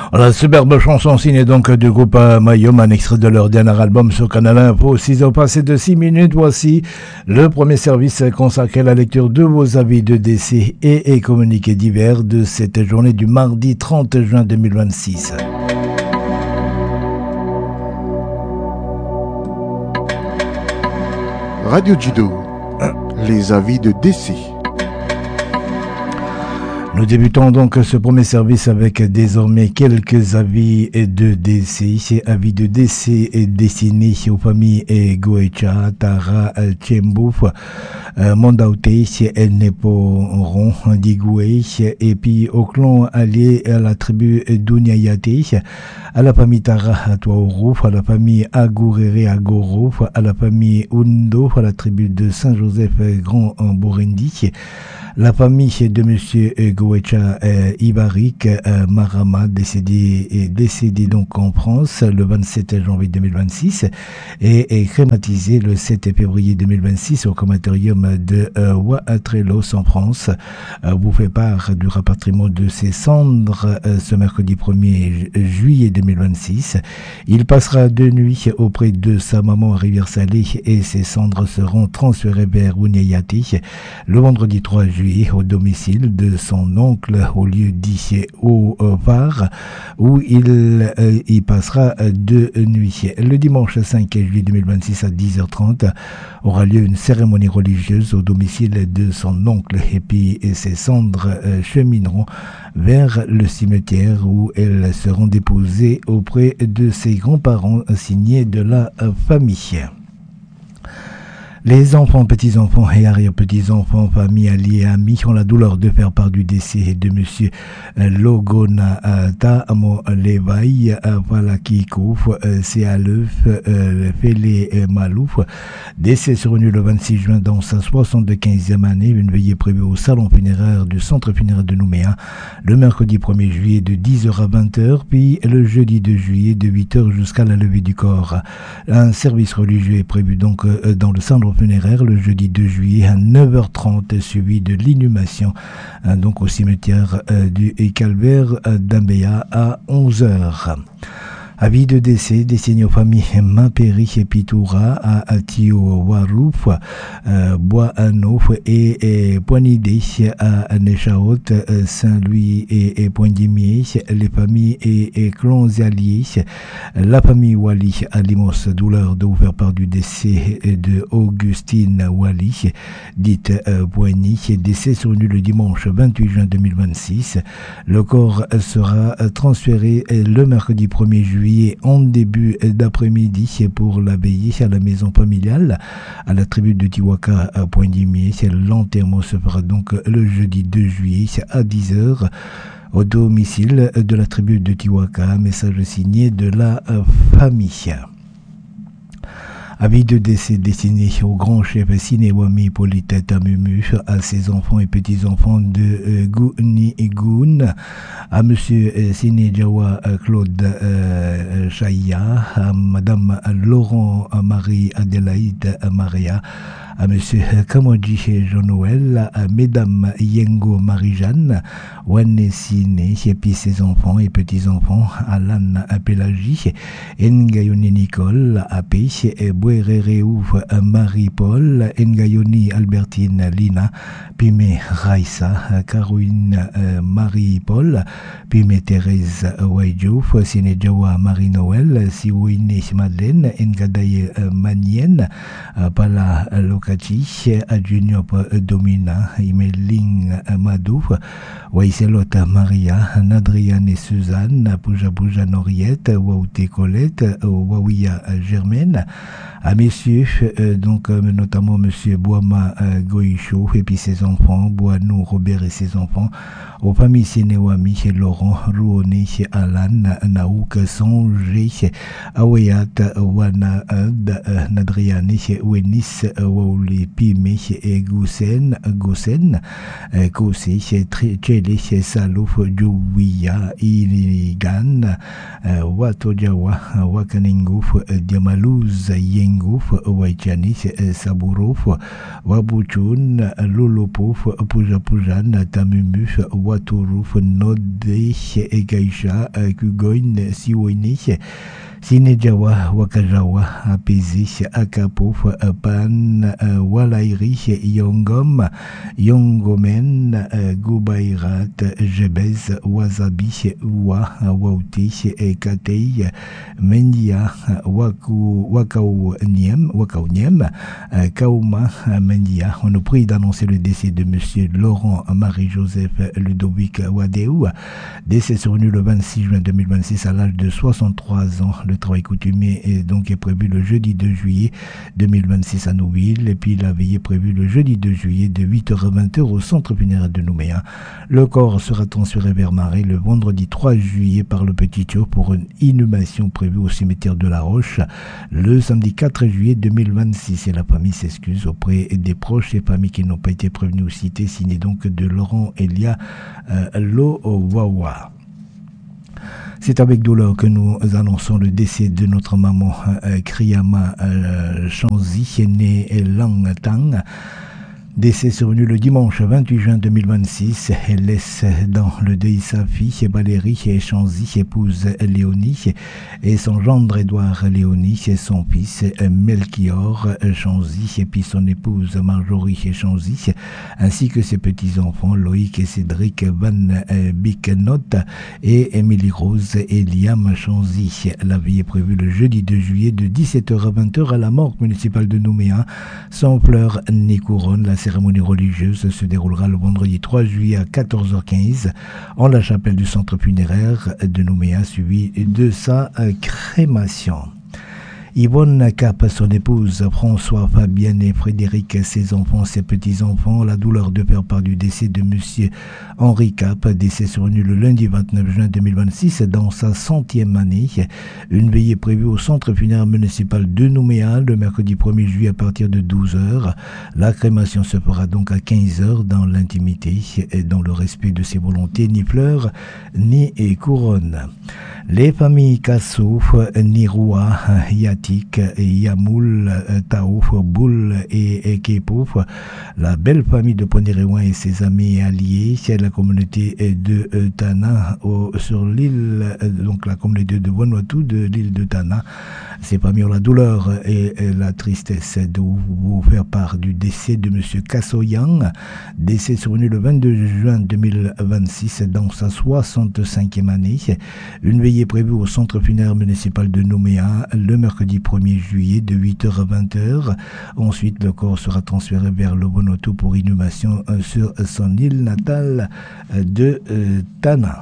La superbe chanson signée donc du groupe Mayum, un extrait de leur dernier album sur Canal Info. 6 heures passées de 6 minutes, voici le premier service consacré à la lecture de vos avis de décès et communiqués divers de cette journée du mardi 30 juin 2026. Radio Judo, les avis de décès. Nous débutons donc ce premier service avec désormais quelques avis de décès. Avis de décès destinés aux familles Goecha, Tara, Tchembouf, Mondaute, Neporon, Digoué, et puis au clan allié à la tribu d'Uniayate, à la famille Tara, Touaourou, à la famille Agouréré, Agoro, à la famille Undo, à la tribu de Saint-Joseph, Grand Burundi, la famille de Monsieur Goecha Ibarik Marama, décédé donc en France le 27 janvier 2026 et crématisé le 7 février 2026 au crématorium de Ouatrelos en France. Vous fait part du rapatriement de ses cendres ce mercredi 1er juillet 2026. Il passera 2 nuits auprès de sa maman à Rivière-Salée et ses cendres seront transférées vers Ouniayati le vendredi 3 juillet au domicile de son oncle au lieu dit au Var où il y passera 2 nuits. Le dimanche 5 juillet 2026 à 10h30 aura lieu une cérémonie religieuse au domicile de son oncle et puis ses cendres chemineront vers le cimetière où elles seront déposées auprès de ses grands-parents signés de la famille. Les enfants, petits-enfants et arrière-petits-enfants, familles, alliés, amis ont la douleur de faire part du décès de monsieur Logona Taamo Levaï, Falakikouf, Sealeuf, Félé Malouf, décès survenu le 26 juin dans sa 75e année, une veillée prévue au salon funéraire du centre funéraire de Nouméa, le mercredi 1er juillet de 10h à 20h, puis le jeudi 2 juillet de 8h jusqu'à la levée du corps. Un service religieux est prévu donc dans le salon funéraire le jeudi 2 juillet à 9h30 suivi de l'inhumation donc au cimetière du Calvaire d'Ambéa à 11h. Avis de décès destinés aux familles Mapéri et Pitoura à Atio Warouf, Bois-Anouf et Poinidé à Nechaot, Saint-Louis et Poindimier, les familles et clans alliés, la famille Wali à Limos, douleur de vous faire part du décès de Augustine Wali, dite Poigny, décès survenu le dimanche 28 juin 2026. Le corps sera transféré le mercredi 1er juillet en début d'après-midi pour la veillée à la maison familiale à la tribu de Tiwaka à Poindimier. L'enterrement se fera donc le jeudi 2 juillet à 10h au domicile de la tribu de Tiwaka. Message signé de la famille. Avis de décès destiné au grand chef Sinewami Politette Amumu, à ses enfants et petits-enfants de Gouni et Goun, à monsieur Sinejawa Claude Chaya, à madame Laurent Marie Adélaïde Maria, à monsieur Kamoji Jean-Noël, à mesdames Yengo Marie-Jeanne, Wanessine, et puis ses enfants et petits-enfants, Alan Pélagie, Ngayoni Nicole, Apé, Bouerereouf Marie-Paul, Ngayoni Albertine Lina, Pime Raissa, Caroline Marie-Paul, Pime Thérèse Waidjouf, Sinejawa Marie-Noël, Siwine Madeleine, Ngadaye Manienne, Pala Lokachi, Junior Domina, Imeling Madouf, Waiselot Maria, Nadriane et Suzanne, Pouja Pouja Noriette, Waouté Colette, Waouia Germaine, à messieurs, donc notamment monsieur Boama Goïchou et puis ses enfants, Boanou Robert et ses enfants, aux familles Sénéwami, Laurent, Rouoné, Alan, Naouk, Songe, Awayat, Wanaad, Nadriane, Wenis, Waouli, Pime, Goussen, Kosé, Tchele, Salouf, Djouia, Iligan, Watojawa, Wakaningouf, Diamalouz, Yengouf, Waichani, Saburouf, Wabuchun, Lolopouf, Pujapujan, Tamumuf, Waturuf Node Egaisha Kugoin Siwoine Sinejawa Wakajawa Apezi Akapof Pan Walairi Yongom Yongomen Gubairat Jebez Wasabi Wa Wauti Katei Mendia Wakauniem Kauma Mendia. On nous prie d'annoncer le décès de monsieur Laurent Marie-Joseph Ludovic Wadeu, décès survenu le 26 juin 2026 à l'âge de 63 ans. Le travail coutumier est prévu le jeudi 2 juillet 2026 à Nouville, et puis la veillée prévue le jeudi 2 juillet de 8h à 20h au centre funéraire de Nouméa. Le corps sera transféré vers Marais le vendredi 3 juillet par le Petit Thio pour une inhumation prévue au cimetière de La Roche le samedi 4 juillet 2026. Et la famille s'excuse auprès des proches et familles qui n'ont pas été prévenues ou citées, signé donc de Laurent Elia Lowawa. C'est avec douleur que nous annonçons le décès de notre maman Kriyama Chanzi, née Langtang. Décès survenu le dimanche 28 juin 2026. Elle laisse dans le deuil sa fille Valérie Chanzy, épouse Léonie, et son gendre Édouard Léonie, et son fils Melchior Chanzy, et puis son épouse Marjorie Chanzy, ainsi que ses petits-enfants Loïc et Cédric Van Bicknot et Émilie Rose et Liam Chanzy. La vie est prévue le jeudi 2 juillet de 17h à 20h à la morgue municipale de Nouméa, sans fleurs ni couronne. La cérémonie religieuse se déroulera le vendredi 3 juillet à 14h15 en la chapelle du centre funéraire de Nouméa, suivi de sa crémation. Yvonne Cap, son épouse, François, Fabienne et Frédéric, ses enfants, ses petits-enfants, la douleur de faire part du décès de monsieur Henri Cap, décès survenu le lundi 29 juin 2026 dans sa 100e année. Une veillée prévue au centre funéraire municipal de Nouméa le mercredi 1er juillet à partir de 12h. La crémation se fera donc à 15h dans l'intimité et dans le respect de ses volontés, ni fleurs, ni couronne. Les familles Kassouf, Niroua, Yatik, Yamoul, Taouf, Boul et Kepouf, la belle famille de Pondéréouin et ses amis et alliés, c'est la communauté de Tana sur l'île, donc la communauté de Vanuatu de l'île de Tana. Ces familles ont la douleur et la tristesse de vous faire part du décès de M. Kassoyang, décès survenu le 22 juin 2026 dans sa 65e année. Une veillée est prévue au centre funéraire municipal de Nouméa le mercredi 1er juillet de 8h à 20h. Ensuite, le corps sera transféré vers le Vanuatu pour inhumation sur son île natale de Tana.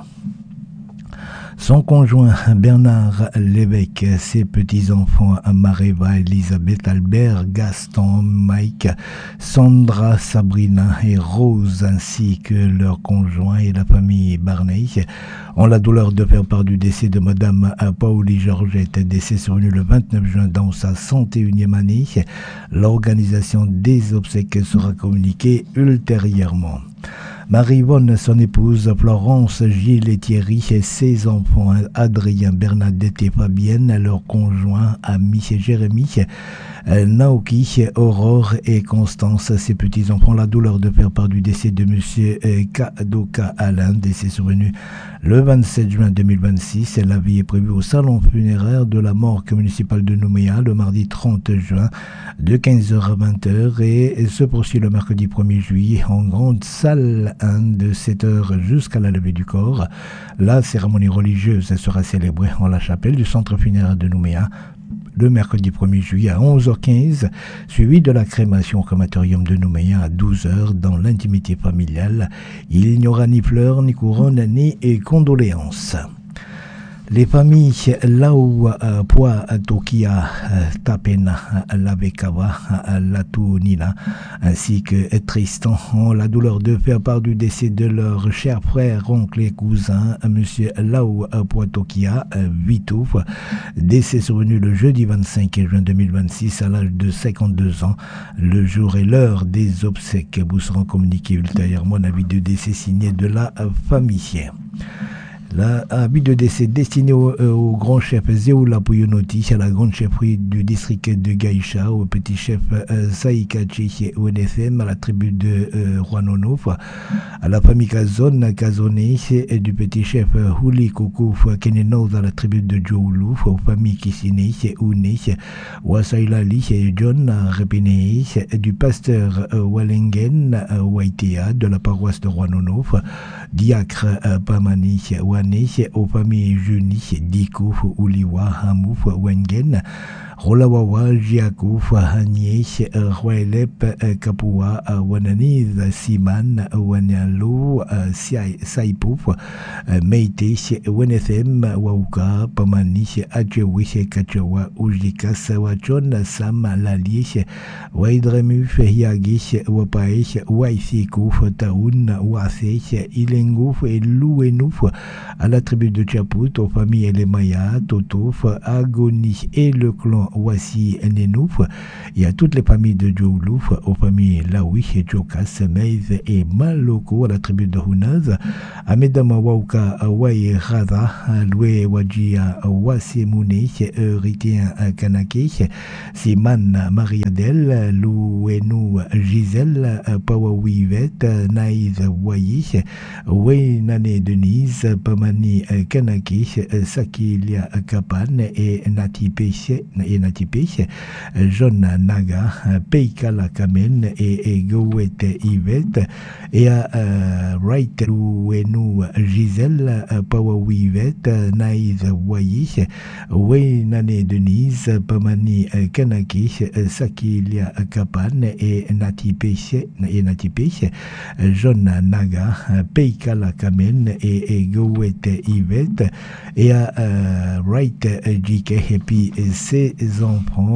Son conjoint Bernard Lévesque, ses petits-enfants Mareva, Elisabeth, Albert, Gaston, Mike, Sandra, Sabrina et Rose, ainsi que leurs conjoints et la famille Barney, ont la douleur de faire part du décès de Madame Pauli Georgette, décès survenu le 29 juin dans sa 101e année. L'organisation des obsèques sera communiquée ultérieurement. Marie-Yvonne, son épouse, Florence, Gilles et Thierry, et ses enfants, Adrien, Bernadette et Fabienne, leurs conjoints, amis et Jérémy, Naoki, Aurore et Constance, ses petits-enfants, la douleur de faire part du décès de monsieur Kadoka Alain, décès survenu le 27 juin 2026. La vie est prévue au salon funéraire de la morgue municipale de Nouméa le mardi 30 juin de 15h à 20h et se poursuit le mercredi 1er juillet en grande salle 1 de 7h jusqu'à la levée du corps. La cérémonie religieuse sera célébrée en la chapelle du centre funéraire de Nouméa le mercredi 1er juillet à 11h15, suivi de la crémation au crématorium de Nouméa à 12h dans l'intimité familiale. Il n'y aura ni fleurs, ni couronnes, ni condoléances. Les familles Lau Pua Tokia Tapena Lavekava Latunina ainsi que Tristan ont la douleur de faire part du décès de leur cher frère, oncle et cousin, monsieur Lau Pua Tokia Vitouf, décès survenu le jeudi 25 juin 2026 à l'âge de 52 ans. Le jour et l'heure des obsèques vous seront communiqués ultérieurement. Un avis de décès signé de la famille. L'habit de décès destiné au grand chef Zeoula Pouyounoti, à la grande chefferie du district de Gaïcha, au petit chef Saïkachi ONFM, à la tribu de Rouanonouf, à la famille Kazon, Kazoné, et du petit chef Huli Koukouf, Kenenoz, à la tribu de Djoulouf, aux familles Kissine, Ouné, Wasailali, John Repiné, du pasteur Walengen, Waitea, de la paroisse de Rouanonouf, diacre Pamani, aux familles Juni, Dikouf, Uliwa, Hamouf, Wengen, Rolawawa, Jiakouf, Hanye, Roelep, Kapua, Wananiz, Siman, Wanyalo, Saipouf, Meite, Wenethem, Wauka, Pamani, Adjewi, Kachawa, Ujika, Sawachon, Sam, Lali, Waidremuf, Yagi, Wapae, Waisikouf, Taoun, Wase, Ilengouf et Louenouf, à la tribu de Tchapout, aux familles Elemaya, Totouf, Agoni et le clan Wassi Nenouf, et à toutes les familles de Djoulouf, aux familles Laoui, Djokas, Meiz et Maloko, à la tribu de Hunaz, à Medama Wauka, Waï Raza, Loué Wajia, Wassimune, Ritien Kanake, Siman Mariadel, Louenou Gisèle, Pawawivet, Naïs Wayi, Wenane Denise, Pamani Kanaki, Sakilia Kapan et Natipéche, John Naga, Peikala Kamen et Gowet Yvette, et à Wright Louenou Gisèle, Pawawivet, Naïs Wayi, Wenane Denise, Pamani Kanaki, Sakilia Kapan et Natipéche, John Naga, Peikala Kamen et Gowet Yvette, et à Wright JK et puis ses enfants.